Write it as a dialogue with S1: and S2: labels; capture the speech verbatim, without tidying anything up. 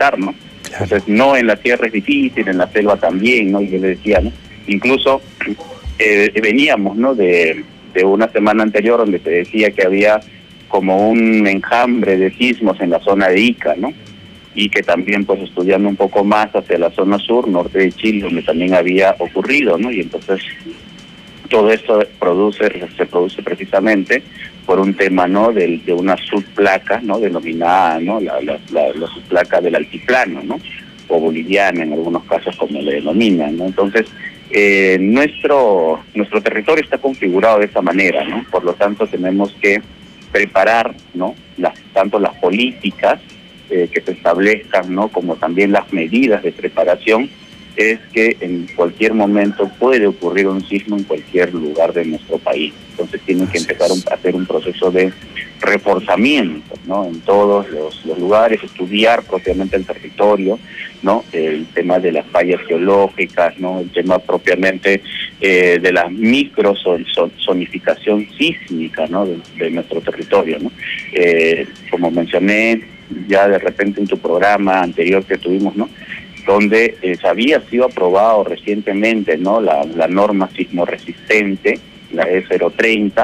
S1: implementar, ¿no? Claro. Entonces, no, en la sierra es difícil, en la selva también, ¿no? Y yo le decía, ¿no? Incluso eh, veníamos, ¿no? De, de una semana anterior donde se decía que había como un enjambre de sismos en la zona de Ica, ¿no? Y que también, pues, estudiando un poco más hacia la zona sur, norte de Chile, donde también había ocurrido, ¿no? Y entonces todo esto produce, se produce precisamente por un tema, ¿no? De, de una subplaca, ¿no? Denominada, ¿no? La, la, la, la subplaca del altiplano, ¿no? O boliviana en algunos casos, como le denominan, ¿no? Entonces, eh, nuestro nuestro territorio está configurado de esa manera, ¿no? Por lo tanto, tenemos que preparar, ¿no? Las, tanto las políticas eh, que se establezcan, ¿no? Como también las medidas de preparación. Es que en cualquier momento puede ocurrir un sismo en cualquier lugar de nuestro país. Entonces tienen que empezar a hacer un proceso de reforzamiento, ¿no? En todos los, los lugares, estudiar propiamente el territorio, ¿no? El tema de las fallas geológicas, ¿no? El tema propiamente eh, de la microzonificación sísmica, ¿no? De, de nuestro territorio, ¿no? Eh, como mencioné ya de repente en tu programa anterior que tuvimos, ¿no? Donde eh, había sido aprobado recientemente, ¿no? La, la norma sismoresistente, la E cero treinta,